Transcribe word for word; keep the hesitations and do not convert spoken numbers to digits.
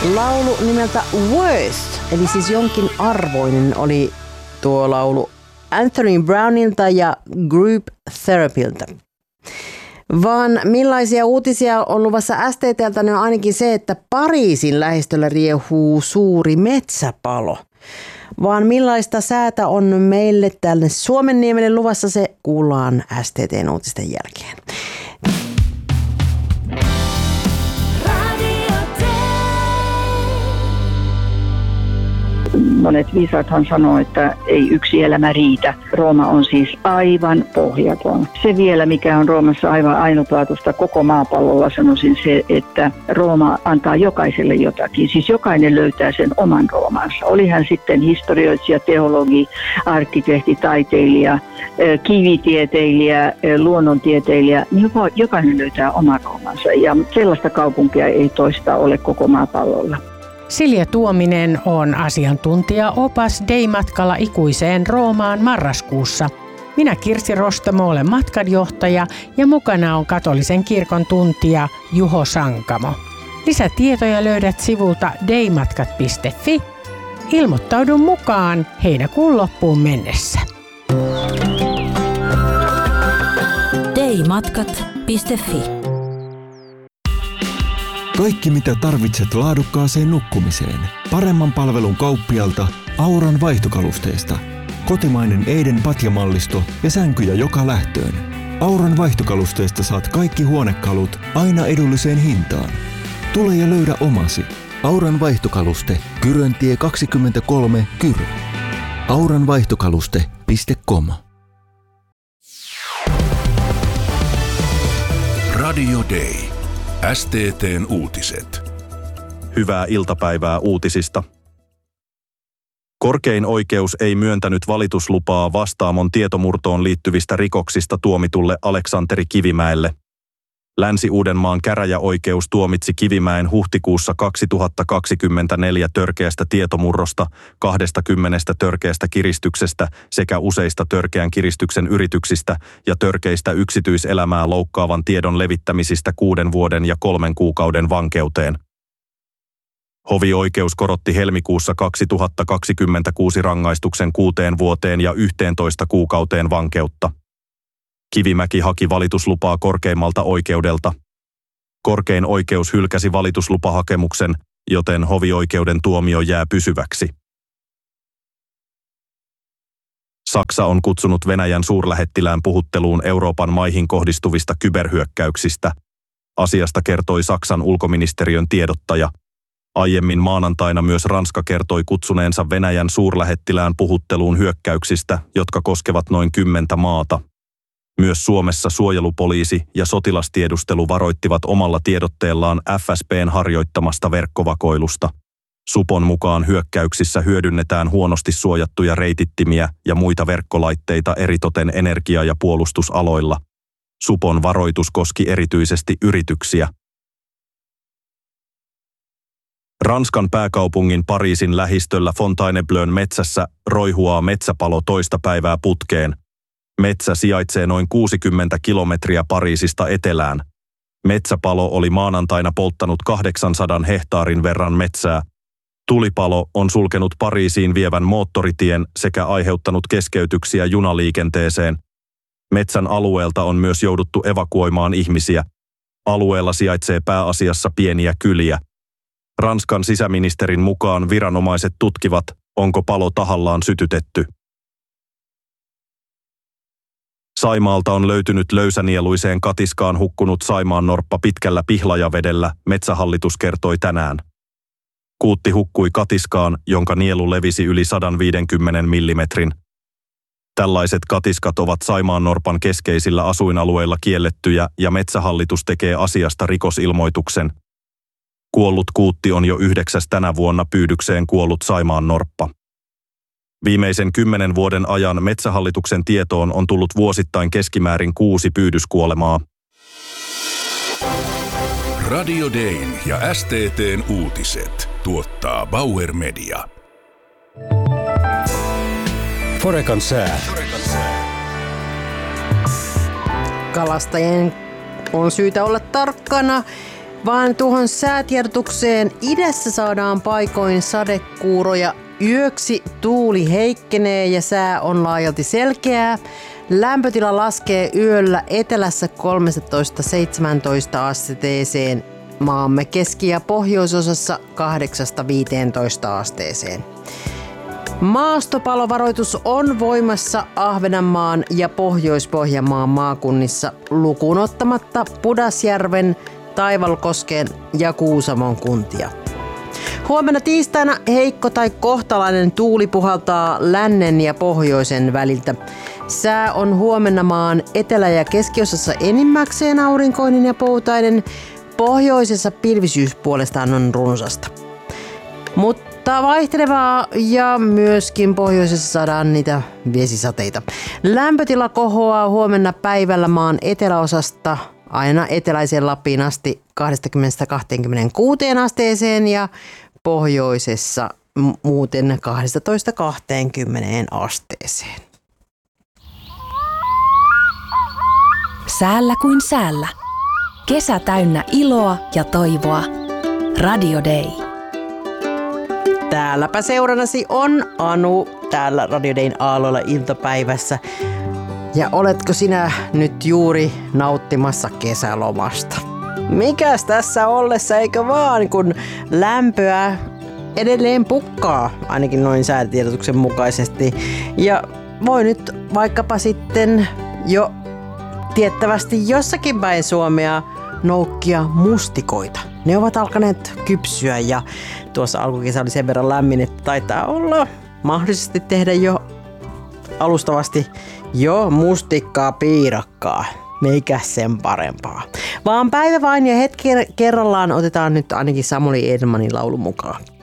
Laulu nimeltä Worth, eli siis jonkin arvoinen oli tuo laulu Anthony Brownilta ja Group Therapyltä. Vaan millaisia uutisia on luvassa S T T:ltä, ne on ainakin se, että Pariisin lähistöllä riehuu suuri metsäpalo. Vaan millaista säätä on meille tälle Suomenniemelle luvassa, se kuullaan S T T:n uutisten jälkeen. Monet viisaathan sanoo, että ei yksi elämä riitä. Rooma on siis aivan pohjaton. Se vielä, mikä on Roomassa aivan ainutlaatuista koko maapallolla, sanoisin se, että Rooma antaa jokaiselle jotakin. Siis jokainen löytää sen oman Roomansa. Oli hän sitten historioitsija, teologi, arkkitehti, taiteilija, kivitieteilijä, luonnontieteilijä. Niin jokainen löytää oman Roomansa ja sellaista kaupunkia ei toista ole koko maapallolla. Silja Tuominen on asiantuntija-opas Day-matkalla ikuiseen Roomaan marraskuussa. Minä Kirsi Rostamo olen matkanjohtaja ja mukana on katolisen kirkon tuntija Juho Sankamo. Lisätietoja löydät sivulta daymatkat piste fi. Ilmoittaudu mukaan heinäkuun loppuun mennessä. daymatkat piste fi. Kaikki mitä tarvitset laadukkaaseen nukkumiseen. Paremman palvelun kauppialta Auran vaihtokalusteesta. Kotimainen Eiden patjamallisto ja sänkyjä joka lähtöön. Auran vaihtokalusteesta saat kaikki huonekalut aina edulliseen hintaan. Tule ja löydä omasi. Auran vaihtokaluste, Kyröntie kaksikymmentäkolme, Kyrö. auran vaihtokaluste piste com. Radio Day. S T T:n uutiset. Hyvää iltapäivää uutisista. Korkein oikeus ei myöntänyt valituslupaa Vastaamon tietomurtoon liittyvistä rikoksista tuomitulle Aleksanteri Kivimäelle. Länsi-Uudenmaan käräjäoikeus tuomitsi Kivimäen huhtikuussa kaksituhattakaksikymmentäneljä törkeästä tietomurrosta, kaksikymmentä törkeästä kiristyksestä sekä useista törkeän kiristyksen yrityksistä ja törkeistä yksityiselämää loukkaavan tiedon levittämisistä kuuden vuoden ja kolmen kuukauden vankeuteen. Hovioikeus korotti helmikuussa kaksituhattakaksikymmentäkuusi rangaistuksen kuuteen vuoteen ja yhteentoista kuukauteen vankeutta. Kivimäki haki valituslupaa korkeimmalta oikeudelta. Korkein oikeus hylkäsi valituslupahakemuksen, joten hovioikeuden tuomio jää pysyväksi. Saksa on kutsunut Venäjän suurlähettilään puhutteluun Euroopan maihin kohdistuvista kyberhyökkäyksistä. Asiasta kertoi Saksan ulkoministeriön tiedottaja. Aiemmin maanantaina myös Ranska kertoi kutsuneensa Venäjän suurlähettilään puhutteluun hyökkäyksistä, jotka koskevat noin kymmentä maata. Myös Suomessa suojelupoliisi ja sotilastiedustelu varoittivat omalla tiedotteellaan F S B:n harjoittamasta verkkovakoilusta. Supon mukaan hyökkäyksissä hyödynnetään huonosti suojattuja reitittimiä ja muita verkkolaitteita eritoten energia- ja puolustusaloilla. Supon varoitus koski erityisesti yrityksiä. Ranskan pääkaupungin Pariisin lähistöllä Fontainebleaun metsässä roihuaa metsäpalo toista päivää putkeen. Metsä sijaitsee noin kuusikymmentä kilometriä Pariisista etelään. Metsäpalo oli maanantaina polttanut kahdeksansadan hehtaarin verran metsää. Tulipalo on sulkenut Pariisiin vievän moottoritien sekä aiheuttanut keskeytyksiä junaliikenteeseen. Metsän alueelta on myös jouduttu evakuoimaan ihmisiä. Alueella sijaitsee pääasiassa pieniä kyliä. Ranskan sisäministerin mukaan viranomaiset tutkivat, onko palo tahallaan sytytetty. Saimaalta on löytynyt löysänieluiseen katiskaan hukkunut saimaannorppa pitkällä Pihlajavedellä, Metsähallitus kertoi tänään. Kuutti hukkui katiskaan, jonka nielu levisi yli sata viisikymmentä millimetrin. Tällaiset katiskat ovat saimaannorpan keskeisillä asuinalueilla kiellettyjä ja Metsähallitus tekee asiasta rikosilmoituksen. Kuollut kuutti on jo yhdeksäs tänä vuonna pyydykseen kuollut saimaannorppa. Viimeisen kymmenen vuoden ajan Metsähallituksen tietoon on tullut vuosittain keskimäärin kuusi pyydyskuolemaa. Radio Dayn ja S T T:n uutiset tuottaa Bauer Media. Forekan sää. Kalastajien on syytä olla tarkkana. vaan tuohon säätiedotukseen idässä saadaan paikoin sadekuuroja. Yöksi tuuli heikkenee ja sää on laajalti selkeää. Lämpötila laskee yöllä etelässä kolmetoista seitsemäntoista asteeseen, maamme keski- ja pohjoisosassa kahdeksasta viiteentoista asteeseen. Maastopalovaroitus on voimassa Ahvenanmaan ja Pohjois-Pohjanmaan maakunnissa lukuun ottamatta Pudasjärven, Taivalkosken ja Kuusamon kuntia. Huomenna tiistaina heikko tai kohtalainen tuuli puhaltaa lännen ja pohjoisen väliltä. Sää on huomenna maan etelä- ja keskiosassa enimmäkseen aurinkoinen ja poutainen. Pohjoisessa pilvisyys puolestaan on runsasta. Mutta vaihtelevaa ja myöskin pohjoisessa saadaan niitä vesisateita. Lämpötila kohoaa huomenna päivällä maan eteläosasta aina eteläiseen Lappiin asti kaksikymmentä kaksikymmentäkuusi asteeseen ja pohjoisessa muuten kaksitoista kaksikymmentä asteeseen. Säällä kuin säällä. Kesä täynnä iloa ja toivoa. Radio Day. Täälläpä seurannasi on Anu täällä Radio Dayn aalloilla iltapäivässä. Ja oletko sinä nyt juuri nauttimassa kesälomasta? Mikäs tässä ollessa, eikö vaan, kun lämpöä edelleen pukkaa, ainakin noin säätiedotuksen mukaisesti. Ja voi nyt vaikkapa sitten jo tiettävästi jossakin päin Suomea noukkia mustikoita. Ne ovat alkaneet kypsyä ja tuossa alkukesä oli sen verran lämmin, että taitaa olla mahdollisesti tehdä jo alustavasti jo mustikkaa piirakkaa. Meikä sen parempaa. Vaan päivä vain ja hetki kerrallaan otetaan nyt ainakin Samuli Edelmanin laulu mukaan.